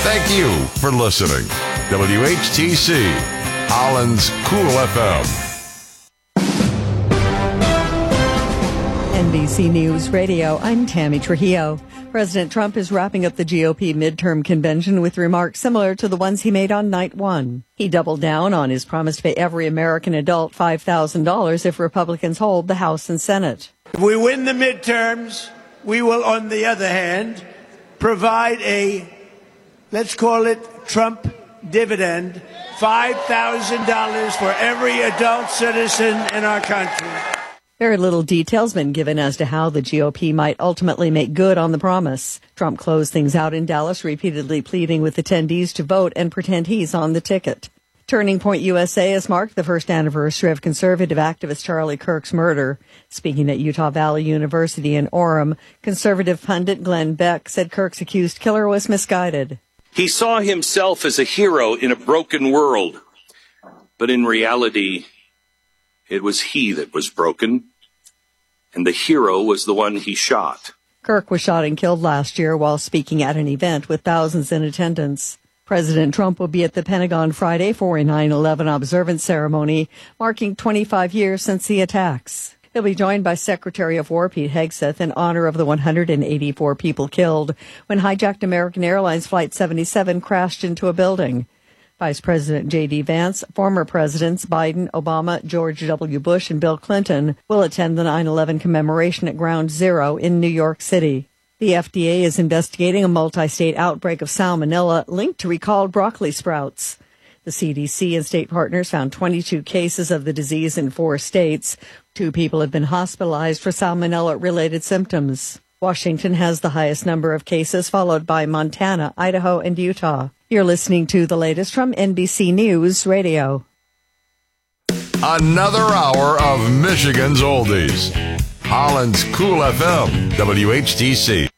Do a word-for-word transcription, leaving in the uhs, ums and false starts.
Thank you for listening. W H T C, Holland's Cool F M. N B C News Radio, I'm Tammy Trujillo. President Trump is wrapping up the G O P midterm convention with remarks similar to the ones he made on night one. He doubled down on his promise to pay every American adult five thousand dollars if Republicans hold the House and Senate. If we win the midterms, we will, on the other hand, provide a, let's call it Trump dividend, five thousand dollars for every adult citizen in our country. Very little details been given as to how the G O P might ultimately make good on the promise. Trump closed things out in Dallas, repeatedly pleading with attendees to vote and pretend he's on the ticket. Turning Point U S A has marked the first anniversary of conservative activist Charlie Kirk's murder. Speaking at Utah Valley University in Orem, conservative pundit Glenn Beck said Kirk's accused killer was misguided. He saw himself as a hero in a broken world, but in reality, it was he that was broken, and the hero was the one he shot. Kirk was shot and killed last year while speaking at an event with thousands in attendance. President Trump will be at the Pentagon Friday for a nine eleven observance ceremony, marking twenty-five years since the attacks. He'll be joined by Secretary of War Pete Hegseth in honor of the one hundred eighty-four people killed when hijacked American Airlines Flight seventy-seven crashed into a building. Vice President J D. Vance, former presidents Biden, Obama, George W. Bush, and Bill Clinton will attend the nine eleven commemoration at Ground Zero in New York City. The F D A is investigating a multi-state outbreak of salmonella linked to recalled broccoli sprouts. The C D C and state partners found twenty-two cases of the disease in four states. Two people have been hospitalized for salmonella-related symptoms. Washington has the highest number of cases, followed by Montana, Idaho, and Utah. You're listening to the latest from N B C News Radio. Another hour of Michigan's oldies. Holland's Cool F M, W H T C.